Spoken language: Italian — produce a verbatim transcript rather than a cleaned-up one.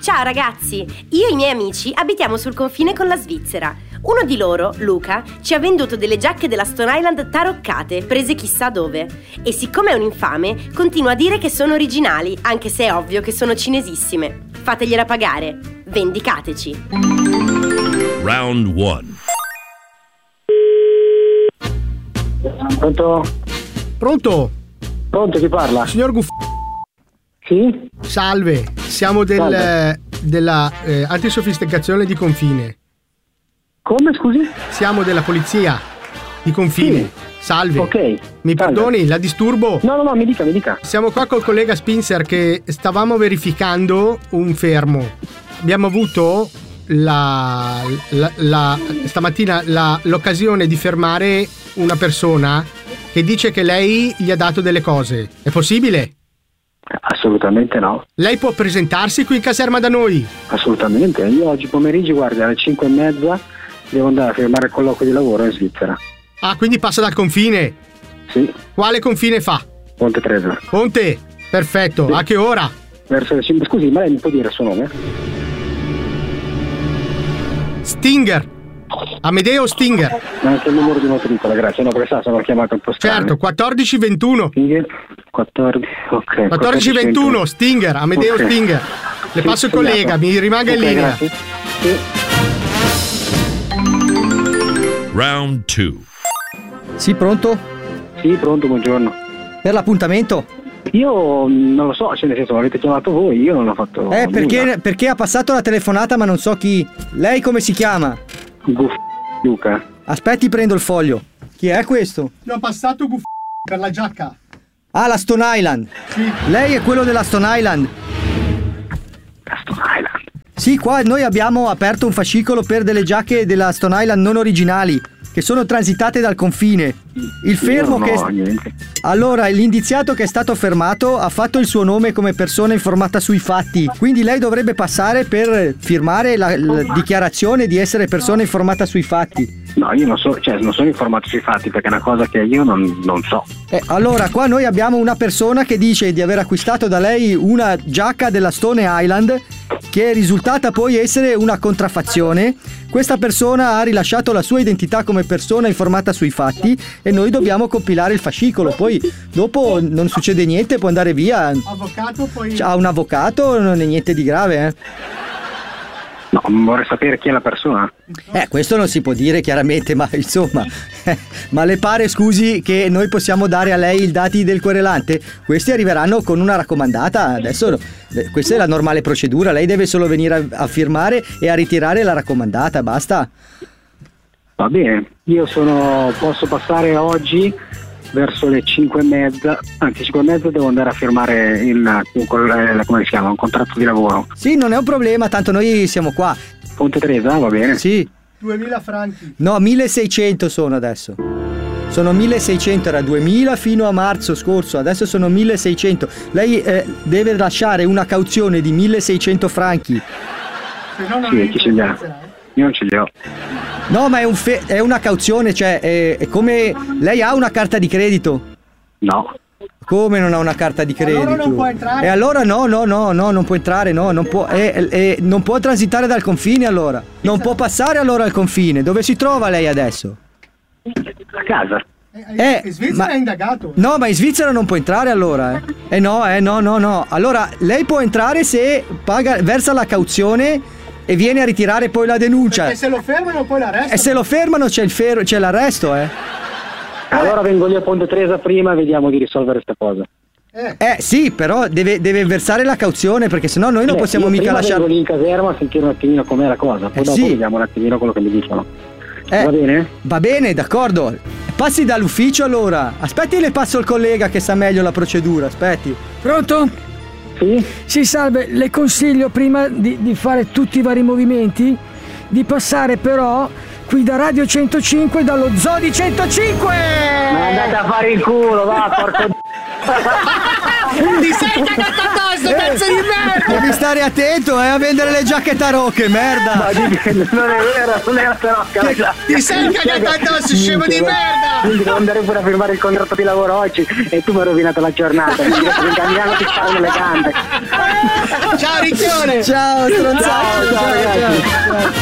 Ciao ragazzi, io e i miei amici abitiamo sul confine con la Svizzera. Uno di loro, Luca, ci ha venduto delle giacche della Stone Island taroccate, prese chissà dove. E siccome è un infame, continua a dire che sono originali, anche se è ovvio che sono cinesissime. Fategliela pagare. Vendicateci. Round one. Pronto? Pronto? Pronto, chi parla? Signor Guff... Sì? Salve, siamo del, Salve. della eh, antisofisticazione di confine. Come, scusi? Siamo della polizia di confine. Sì. Salve. Ok. Mi salve. perdoni, la disturbo? No, no, no, mi dica, mi dica. Siamo qua col collega Spinzer che stavamo verificando un fermo. Abbiamo avuto la, la, la stamattina la, l'occasione di fermare una persona che dice che lei gli ha dato delle cose. È possibile? Assolutamente no. Lei può presentarsi qui in caserma da noi? Assolutamente. Io oggi pomeriggio, guardi, alle cinque e mezza devo andare a firmare il colloquio di lavoro in Svizzera. Ah, quindi passa dal confine? Sì. Quale confine fa? Ponte Tresa. Ponte? Perfetto. Sì. A che ora? Verso le cinque. Scusi, ma lei mi può dire il suo nome? Stinger. Amedeo Stinger. Anche il numero di matricola, grazie. No, perché sa, sono chiamato un po' strano. Certo, quattordici ventuno. Stinger, quattordici, ok. quattordici ventuno, Stinger, Amedeo okay. Stinger. Le sì, passo il collega, segnato. mi rimanga in okay, linea. Grazie. Sì. Round two. Sì, pronto? Sì, pronto, buongiorno. Per l'appuntamento? Io non lo so, cioè nel senso l'avete chiamato voi, io non ho fatto Eh, perché, nulla. perché ha passato la telefonata ma non so chi. Lei come si chiama? Guff Luca. Aspetti, prendo il foglio. Chi è questo? Ti ho passato Guff per la giacca. Ah, la Stone Island. Sì. Lei è quello della Stone Island. La Stone Island. Sì, qua noi abbiamo aperto un fascicolo per delle giacche della Stone Island non originali che sono transitate dal confine. Il fermo Io che non ho niente. Allora, l'indiziato che è stato fermato ha fatto il suo nome come persona informata sui fatti, quindi lei dovrebbe passare per firmare la, la dichiarazione di essere persona informata sui fatti. No, io non so, cioè non sono informato sui fatti perché è una cosa che io non, non so. Eh, allora, qua noi abbiamo una persona che dice di aver acquistato da lei una giacca della Stone Island che è risultata poi essere una contraffazione. Questa persona ha rilasciato la sua identità come persona informata sui fatti e noi dobbiamo compilare il fascicolo. Poi dopo non succede niente, può andare via. Avvocato poi. Ha un avvocato, non è niente di grave, eh. No, vorrei sapere chi è la persona. Eh, questo non si può dire chiaramente, ma insomma, eh, ma le pare, scusi, che noi possiamo dare a lei i dati del querelante? Questi arriveranno con una raccomandata. Adesso eh, questa è la normale procedura, lei deve solo venire a, a firmare e a ritirare la raccomandata, basta. Va bene, io sono posso passare oggi verso le cinque e mezza, anzi cinque e mezza devo andare a firmare il, il, come si chiama, un contratto di lavoro. Sì, non è un problema, tanto noi siamo qua. Ponte Tresa, va bene? Sì. duemila franchi. No, milleseicento sono adesso. Sono milleseicento, era duemila fino a marzo scorso, adesso sono milleseicento. Lei eh, deve lasciare una cauzione di milleseicento franchi. Se no non Sì, chi ce li ha? Io non ce li ho. No, ma è, un fe- è una cauzione, cioè è, è come... Lei ha una carta di credito? No. Come non ha una carta di credito? Allora non può entrare? E allora no, no, no, no, non può entrare, no, non può, eh, eh, non può transitare dal confine allora. Non può passare allora al confine. Dove si trova lei adesso? A casa. Eh, in Svizzera ma- è indagato. No, ma in Svizzera non può entrare allora, eh. Eh no, eh no, no, no. Allora, lei può entrare se paga, versa la cauzione e viene a ritirare poi la denuncia. Perché se lo fermano poi l'arresto. E se lo fermano c'è il fer- c'è l'arresto, eh. Allora vengo lì a Ponte Tresa prima e vediamo di risolvere questa cosa. Eh. Eh sì, però deve, deve versare la cauzione perché sennò noi non Eh, possiamo io mica prima lasciare. vengo lì in caserma a sentire un attimino com'è la cosa, poi Eh, dopo sì. vediamo un attimino quello che mi dicono. Eh, Va bene? Va bene, d'accordo. Passi dall'ufficio allora. Aspetti, le passo il collega che sa meglio la procedura. Aspetti. Pronto? Sì? Sì, salve, le consiglio prima di, di fare tutti i vari movimenti di passare però qui da Radio centocinque dallo Zoo di centocinque. Ma andate a fare il culo, va, porco. Ti sei cagato addosso, pezzo di merda! Devi stare attento, eh, a vendere le giacche tarocche, merda. Ma di- non è vero, non è la tarocca. Ti sei cagato addosso, scemo di merda! Quindi devo andare pure a firmare il contratto di lavoro oggi e tu mi hai rovinato la giornata. Mi cambiano ti stanno le gambe. Ciao Ricchio! Ciao, stronzaccio. Ciao, ciao, ragazzi. ciao.